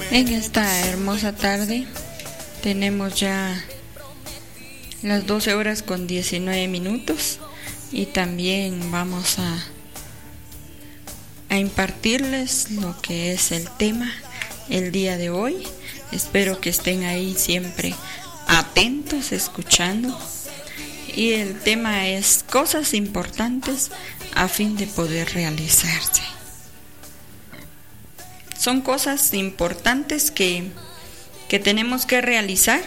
En esta hermosa tarde tenemos ya las 12 horas con 19 minutos y también vamos a impartirles lo que es el tema el día de hoy. Espero que estén ahí siempre atentos, escuchando. Y el tema es cosas importantes a fin de poder realizarse. Son cosas importantes que tenemos que realizar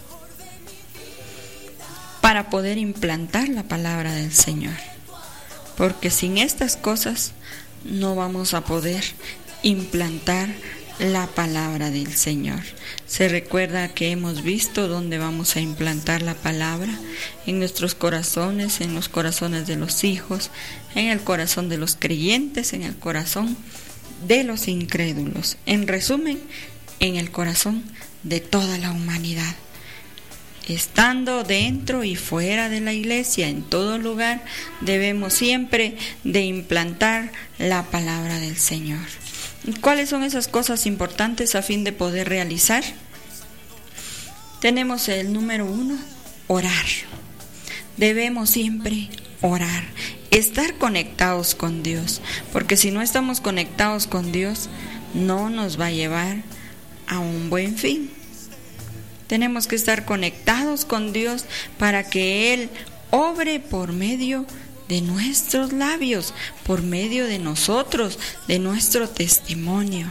para poder implantar la palabra del Señor. Porque sin estas cosas no vamos a poder implantar la palabra del Señor. Se recuerda que hemos visto dónde vamos a implantar la palabra: en nuestros corazones, en los corazones de los hijos, en el corazón de los creyentes, en el corazón de los incrédulos. En resumen, en el corazón de toda la humanidad. Estando dentro y fuera de la iglesia, en todo lugar, debemos siempre de implantar la palabra del Señor. ¿Cuáles son esas cosas importantes a fin de poder realizar? Tenemos el número 1, orar. Debemos siempre orar, estar conectados con Dios, porque si no estamos conectados con Dios, no nos va a llevar a un buen fin. Tenemos que estar conectados con Dios para que Él obre por medio de nuestros labios, por medio de nosotros, de nuestro testimonio.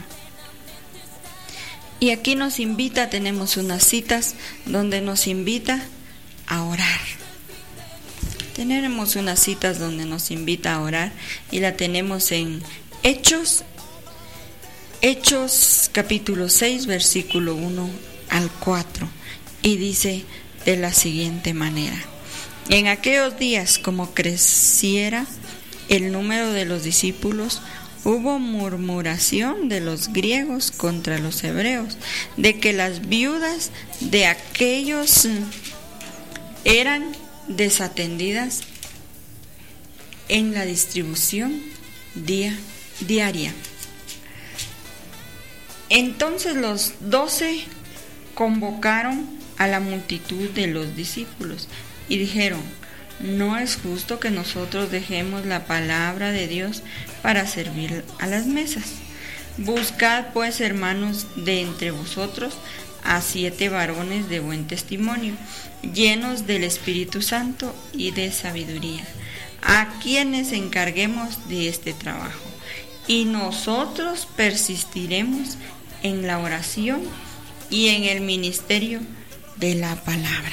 Y aquí nos invita, tenemos unas citas donde nos invita a orar. Tenemos unas citas donde nos invita a orar y la tenemos en Hechos capítulo 6, versículo 1 al 4, y dice de la siguiente manera: en aquellos días, como creciera el número de los discípulos, hubo murmuración de los griegos contra los hebreos, de que las viudas de aquellos eran desatendidas en la distribución diaria. Entonces los 12 convocaron a la multitud de los discípulos y dijeron: no es justo que nosotros dejemos la palabra de Dios para servir a las mesas. Buscad pues, hermanos, de entre vosotros a 7 varones de buen testimonio, llenos del Espíritu Santo y de sabiduría, a quienes encarguemos de este trabajo, y nosotros persistiremos en la oración y en el ministerio de la palabra.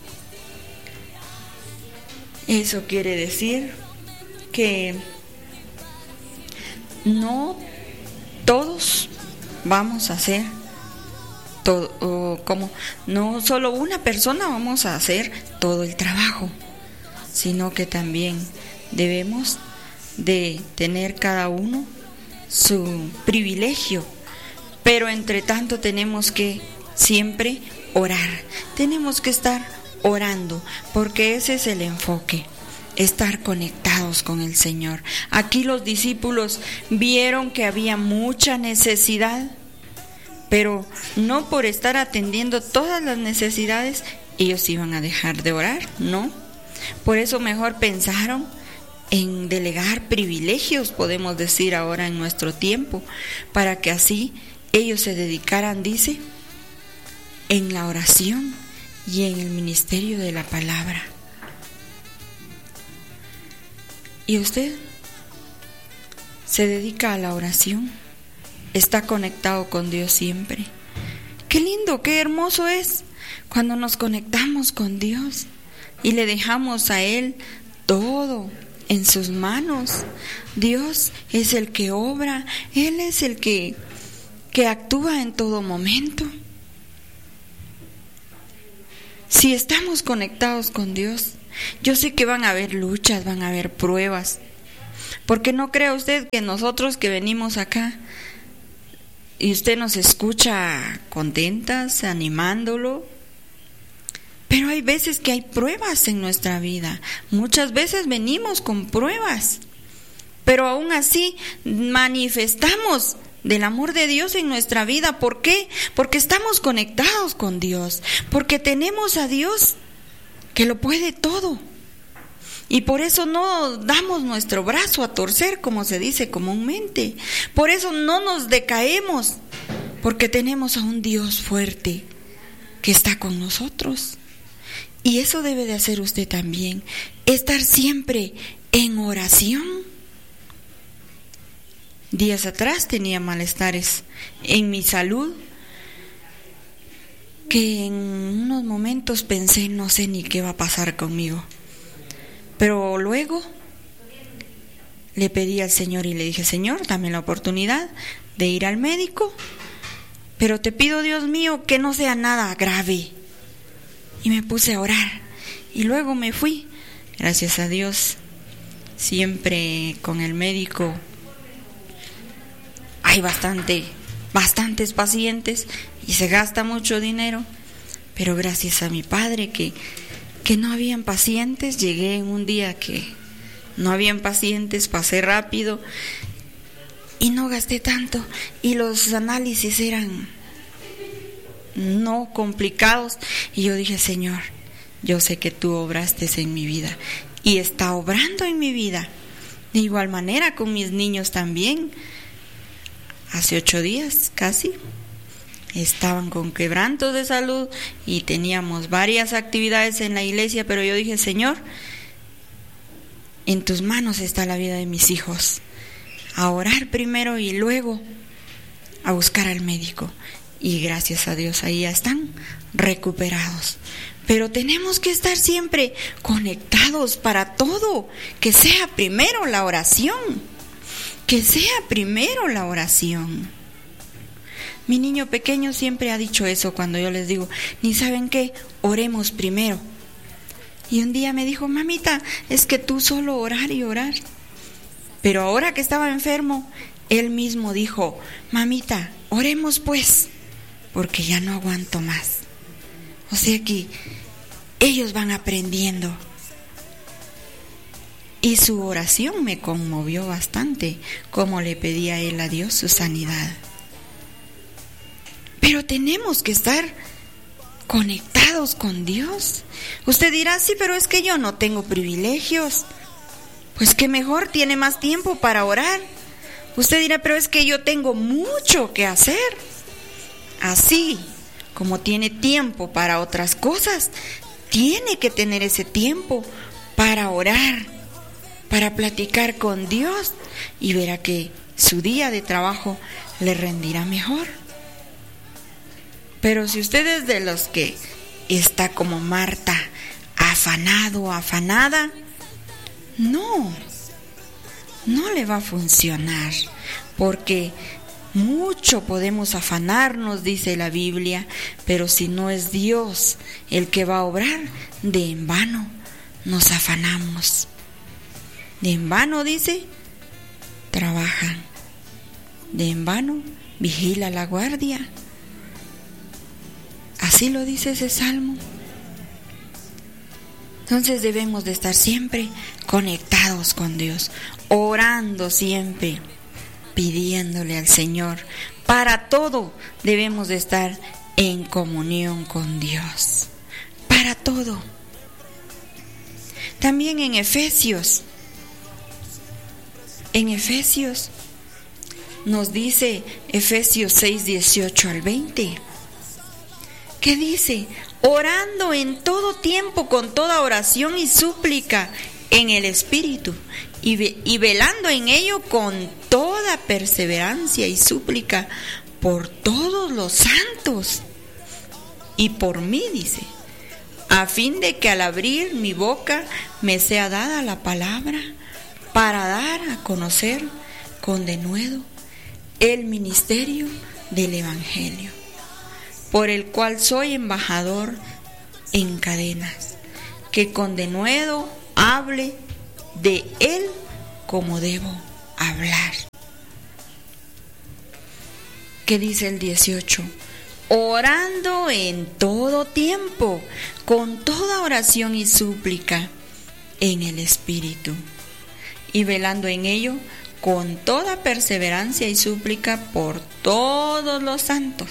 Eso quiere decir que no todos vamos a hacer todo, o como no solo una persona vamos a hacer todo el trabajo, sino que también debemos de tener cada uno su privilegio. Pero entre tanto tenemos que siempre orar, tenemos que estar orando, porque ese es el enfoque, estar conectados con el Señor. Aquí los discípulos vieron que había mucha necesidad, pero no por estar atendiendo todas las necesidades ellos iban a dejar de orar, no. Por eso mejor pensaron en delegar privilegios, podemos decir ahora en nuestro tiempo, para que así ellos se dedicaran, dice, en la oración y en el ministerio de la palabra. ¿Y usted se dedica a la oración? ¿Está conectado con Dios siempre? ¡Qué lindo, qué hermoso es cuando nos conectamos con Dios y le dejamos a Él todo en sus manos! Dios es el que obra, Él es el que actúa en todo momento. Si estamos conectados con Dios, yo sé que van a haber luchas, van a haber pruebas, porque no crea usted que nosotros que venimos acá y usted nos escucha contentas, animándolo, pero hay veces que hay pruebas en nuestra vida. Muchas veces venimos con pruebas, pero aún así manifestamos del amor de Dios en nuestra vida. ¿Por qué? Porque estamos conectados con Dios, porque tenemos a Dios que lo puede todo. Y por eso no damos nuestro brazo a torcer, como se dice comúnmente. Por eso no nos decaemos, porque tenemos a un Dios fuerte que está con nosotros. Y eso debe de hacer usted también, estar siempre en oración. Días atrás tenía malestares en mi salud, que en unos momentos pensé, no sé ni qué va a pasar conmigo. Pero luego le pedí al Señor y le dije, Señor, dame la oportunidad de ir al médico, pero te pido, Dios mío, que no sea nada grave. Y me puse a orar y luego me fui. Gracias a Dios, siempre con el médico hay bastantes pacientes y se gasta mucho dinero, pero gracias a mi padre que no habían pacientes, llegué en un día que no habían pacientes, pasé rápido y no gasté tanto, y los análisis eran no complicados, y yo dije, Señor, yo sé que tú obraste en mi vida y está obrando en mi vida. De igual manera con mis niños también. Hace 8 días casi estaban con quebrantos de salud y teníamos varias actividades en la iglesia, pero yo dije, Señor, en tus manos está la vida de mis hijos. A orar primero y luego a buscar al médico. Y gracias a Dios ahí ya están recuperados. Pero tenemos que estar siempre conectados para todo. Que sea primero la oración. Que sea primero la oración. Mi niño pequeño siempre ha dicho eso cuando yo les digo, ni saben qué, oremos primero. Y un día me dijo, mamita, es que tú solo orar y orar. Pero ahora que estaba enfermo, él mismo dijo, mamita, oremos pues, porque ya no aguanto más. O sea que ellos van aprendiendo. Y su oración me conmovió bastante, como le pedía él a Dios su sanidad. Pero tenemos que estar conectados con Dios. Usted dirá, sí, pero es que yo no tengo privilegios. Pues que mejor, tiene más tiempo para orar. Usted dirá, pero es que yo tengo mucho que hacer. Así como tiene tiempo para otras cosas, tiene que tener ese tiempo para orar, para platicar con Dios, y verá que su día de trabajo le rendirá mejor. Pero si usted es de los que está como Marta, afanado, afanada, no le va a funcionar, porque mucho podemos afanarnos, dice la Biblia, pero si no es Dios el que va a obrar, de en vano nos afanamos. De en vano, dice, trabajan. De en vano vigila la guardia. Así lo dice ese salmo. Entonces debemos de estar siempre conectados con Dios, orando siempre, pidiéndole al Señor. Para todo debemos de estar en comunión con Dios. Para todo. También en Efesios nos dice, Efesios 6, 18 al 20, que dice, orando en todo tiempo con toda oración y súplica en el Espíritu, y velando en ello con toda perseverancia y súplica por todos los santos y por mí, dice, a fin de que al abrir mi boca me sea dada la palabra para dar a conocer con denuedo el ministerio del Evangelio, por el cual soy embajador en cadenas, que con denuedo hable de él como debo hablar. ¿Qué dice el 18? Orando en todo tiempo, con toda oración y súplica en el Espíritu, y velando en ello con toda perseverancia y súplica por todos los santos.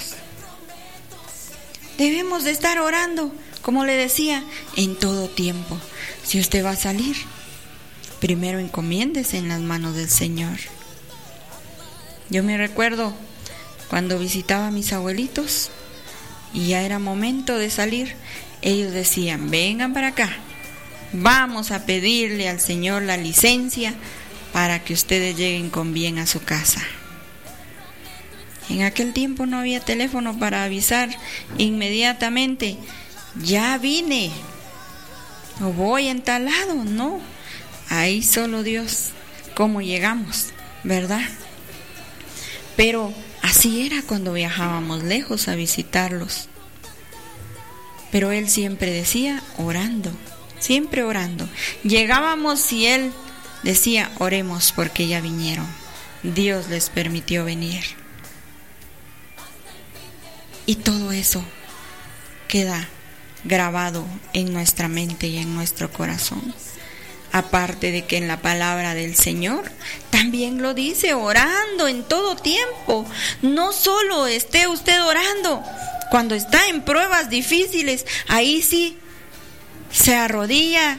Debemos de estar orando, como le decía, en todo tiempo. Si usted va a salir, primero encomiéndese en las manos del Señor. Yo me recuerdo cuando visitaba a mis abuelitos y ya era momento de salir, ellos decían: vengan para acá, vamos a pedirle al Señor la licencia para que ustedes lleguen con bien a su casa. En aquel tiempo no había teléfono para avisar inmediatamente: ya vine o voy en tal lado. No, ahí solo Dios cómo llegamos, ¿verdad? Pero así era cuando viajábamos lejos a visitarlos. Pero Él siempre decía orando, siempre orando. Llegábamos y Él decía: oremos porque ya vinieron. Dios les permitió venir. Y todo eso queda grabado en nuestra mente y en nuestro corazón. Aparte de que en la palabra del Señor también lo dice: orando en todo tiempo. No solo esté usted orando cuando está en pruebas difíciles, ahí sí se arrodilla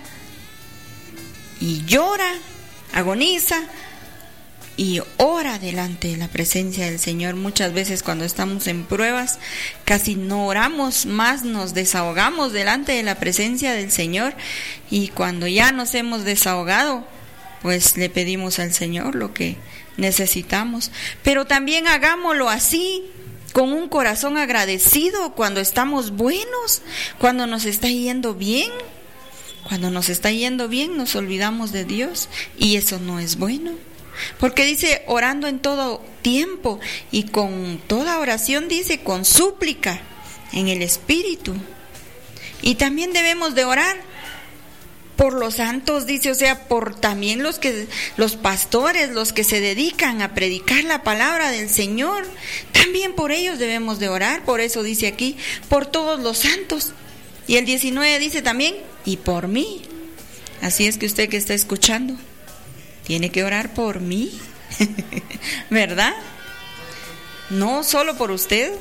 y llora, agoniza y ora delante de la presencia del Señor. Muchas veces cuando estamos en pruebas casi no oramos, más nos desahogamos delante de la presencia del Señor, y cuando ya nos hemos desahogado, pues le pedimos al Señor lo que necesitamos. Pero también hagámoslo así, con un corazón agradecido, cuando estamos buenos, cuando nos está yendo bien. Cuando nos está yendo bien nos olvidamos de Dios, y eso no es bueno. Porque dice orando en todo tiempo, y con toda oración dice con súplica en el Espíritu. Y también debemos de orar por los santos, dice, o sea, por también los pastores, los que se dedican a predicar la palabra del Señor. También por ellos debemos de orar. Por eso dice aquí: por todos los santos. Y el 19 dice también: y por mí. Así es que usted que está escuchando tiene que orar por mí, ¿verdad? No solo por usted,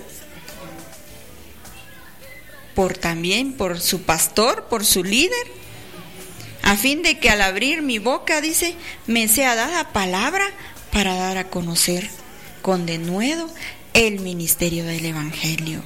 también por su pastor, por su líder, a fin de que al abrir mi boca, dice, me sea dada palabra para dar a conocer con denuedo el ministerio del Evangelio.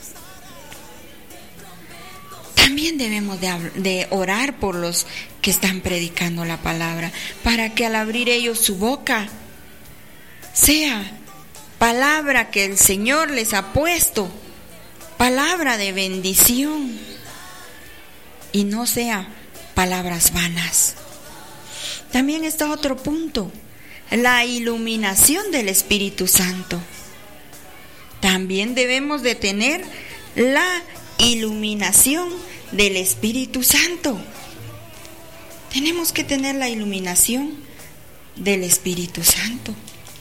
También debemos de orar por los que están predicando la palabra, para que al abrir ellos su boca sea palabra que el Señor les ha puesto, palabra de bendición, y no sea palabras vanas. También está otro punto: la iluminación del Espíritu Santo. También debemos de tener la iluminación del Espíritu Santo. Tenemos que tener la iluminación del Espíritu Santo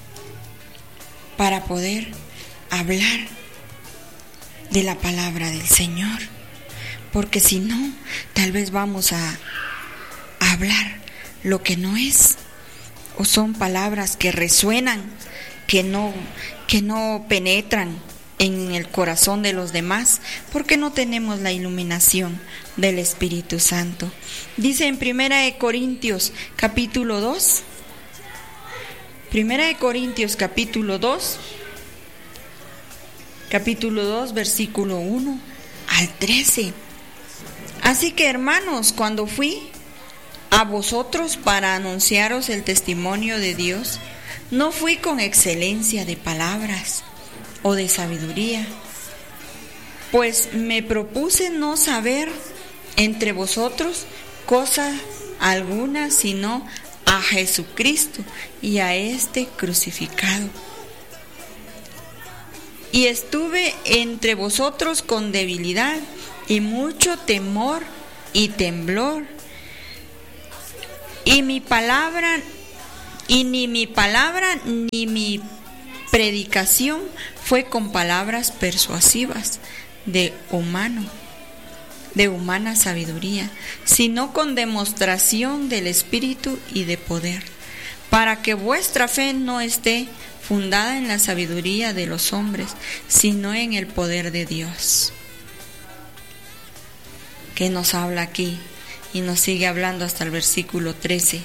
para poder hablar de la palabra del Señor, porque si no, tal vez vamos a hablar lo que no es, o son palabras que resuenan, que no penetran en el corazón de los demás, porque no tenemos la iluminación del Espíritu Santo. Dice en 1 Corintios capítulo 2, 1 Corintios capítulo 2, versículo 1 al 13. Así que, hermanos, cuando fui a vosotros para anunciaros el testimonio de Dios, no fui con excelencia de palabras o de sabiduría, pues me propuse no saber entre vosotros cosa alguna, sino a Jesucristo y a este crucificado. Y estuve entre vosotros con debilidad y mucho temor y temblor, y ni mi palabra ni mi predicación fue con palabras persuasivas de humana sabiduría, sino con demostración del Espíritu y de poder, para que vuestra fe no esté fundada en la sabiduría de los hombres, sino en el poder de Dios. Que nos habla aquí y nos sigue hablando hasta el versículo 13.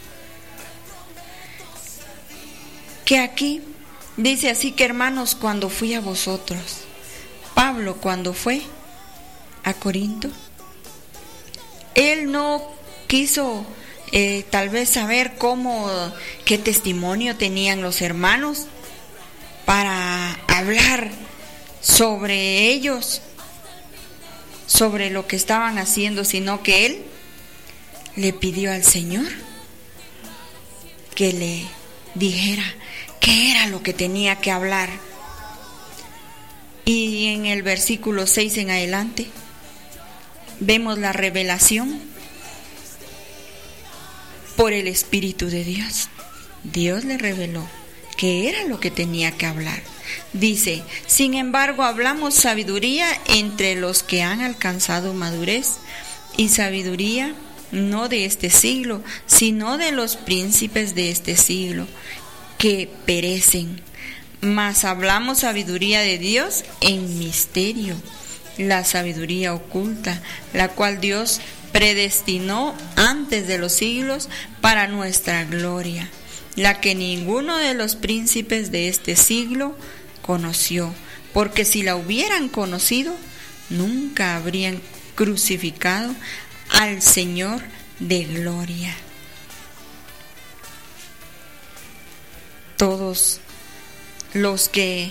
Que aquí dice así: que hermanos, cuando fui a vosotros, Pablo cuando fue a Corinto, él no quiso tal vez saber qué testimonio tenían los hermanos para hablar sobre ellos, sobre lo que estaban haciendo, sino que él le pidió al Señor que le dijera qué era lo que tenía que hablar. Y en el versículo 6 en adelante vemos la revelación por el Espíritu de Dios. Dios le reveló qué era lo que tenía que hablar. Dice: sin embargo, hablamos sabiduría entre los que han alcanzado madurez, y sabiduría no de este siglo, sino de los príncipes de este siglo, que perecen. Mas hablamos sabiduría de Dios en misterio, la sabiduría oculta, la cual Dios predestinó antes de los siglos para nuestra gloria, la que ninguno de los príncipes de este siglo conoció, porque si la hubieran conocido, nunca habrían crucificado al Señor de gloria. Todos los que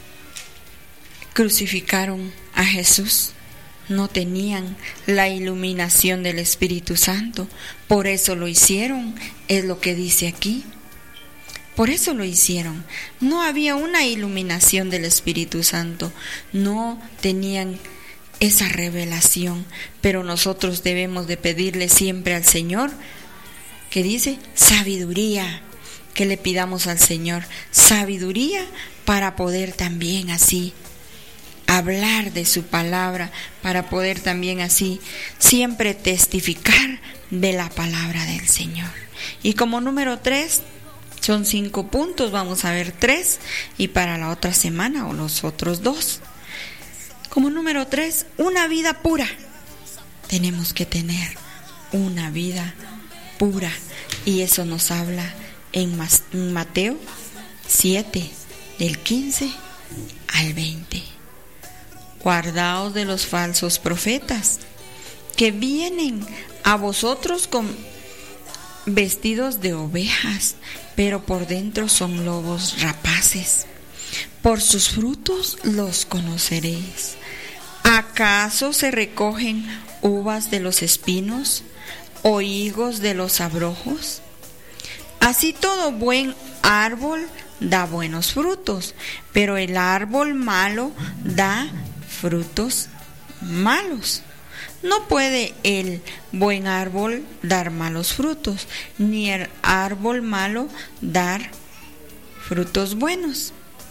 crucificaron a Jesús no tenían la iluminación del Espíritu Santo, por eso lo hicieron, es lo que dice aquí. Por eso lo hicieron. No había una iluminación del Espíritu Santo, no tenían esa revelación, pero nosotros debemos de pedirle siempre al Señor, que dice sabiduría, que le pidamos al Señor sabiduría para poder también así hablar de su palabra, para poder también así siempre testificar de la palabra del Señor. Y como número 3, son 5 puntos, vamos a ver 3 y para la otra semana o los otros 2. Como número 3, una vida pura. Tenemos que tener una vida pura, y eso nos habla en Mateo 7, del 15 al 20. Guardaos de los falsos profetas, que vienen a vosotros con vestidos de ovejas, pero por dentro son lobos rapaces. Por sus frutos los conoceréis. ¿Acaso se recogen uvas de los espinos o higos de los abrojos? Así todo buen árbol da buenos frutos, pero el árbol malo da frutos malos. No puede el buen árbol dar malos frutos, ni el árbol malo dar frutos buenos.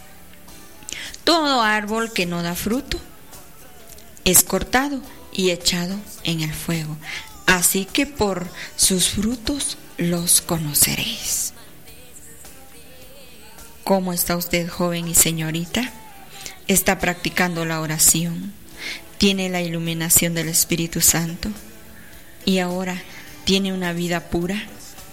Todo árbol que no da fruto es cortado y echado en el fuego. Así que por sus frutos los conoceréis. ¿Cómo está usted, joven y señorita? ¿Está practicando la oración? ¿Tiene la iluminación del Espíritu Santo? ¿Y ahora tiene una vida pura?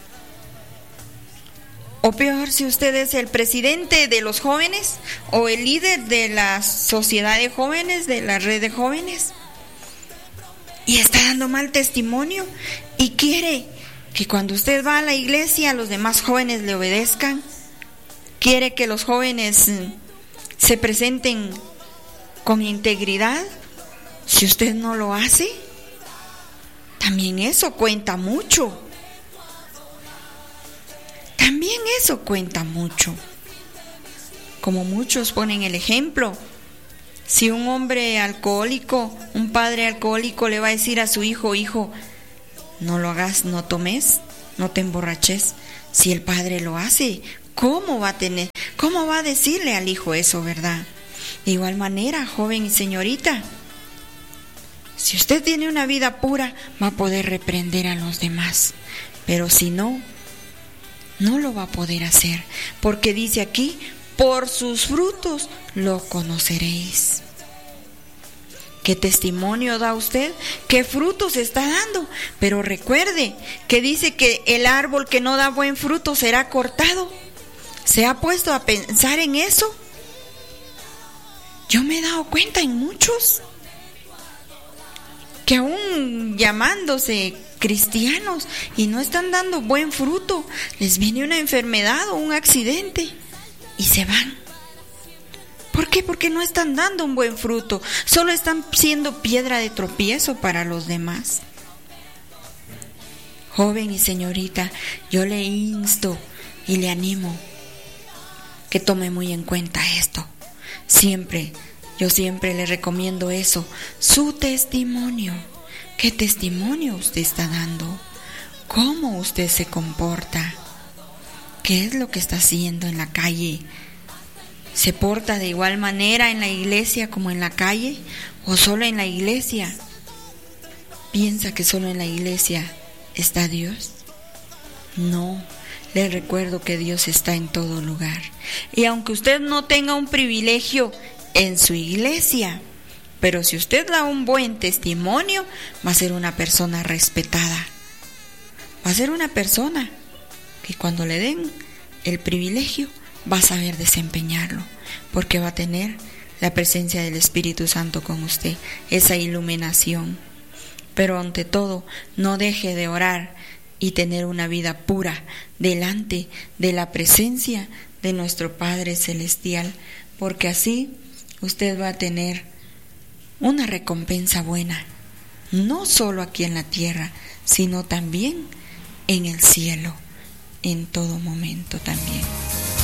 O peor, si usted es el presidente de los jóvenes o el líder de la sociedad de jóvenes, de la red de jóvenes, y está dando mal testimonio y quiere que cuando usted va a la iglesia los demás jóvenes le obedezcan, quiere que los jóvenes se presenten con integridad. Si usted no lo hace, también eso cuenta mucho. También eso cuenta mucho. Como muchos ponen el ejemplo, si un hombre alcohólico, un padre alcohólico le va a decir a su hijo: hijo, no lo hagas, no tomes, no te emborraches. Si el padre lo hace, ¿cómo va a decirle al hijo eso, verdad? De igual manera, joven y señorita, si usted tiene una vida pura, va a poder reprender a los demás. Pero si no, no lo va a poder hacer, porque dice aquí, por sus frutos lo conoceréis. ¿Qué testimonio da usted? ¿Qué frutos está dando? Pero recuerde que dice que el árbol que no da buen fruto será cortado. ¿Se ha puesto a pensar en eso? Yo me he dado cuenta en muchos que aún llamándose cristianos y no están dando buen fruto, les viene una enfermedad o un accidente y se van. ¿Por qué? Porque no están dando un buen fruto, solo están siendo piedra de tropiezo para los demás. Joven y señorita, yo le insto y le animo que tome muy en cuenta esto. Yo siempre le recomiendo eso, su testimonio. ¿Qué testimonio usted está dando? ¿Cómo usted se comporta? ¿Qué es lo que está haciendo en la calle? ¿Se porta de igual manera en la iglesia como en la calle? ¿O solo en la iglesia? ¿Piensa que solo en la iglesia está Dios? No, le recuerdo que Dios está en todo lugar. Y aunque usted no tenga un privilegio en su iglesia, pero si usted da un buen testimonio, va a ser una persona respetada. Va a ser una persona que cuando le den el privilegio va a saber desempeñarlo, porque va a tener la presencia del Espíritu Santo con usted, esa iluminación. Pero ante todo, no deje de orar y tener una vida pura delante de la presencia de nuestro Padre Celestial, porque así usted va a tener una recompensa buena, no solo aquí en la tierra, sino también en el cielo, en todo momento también.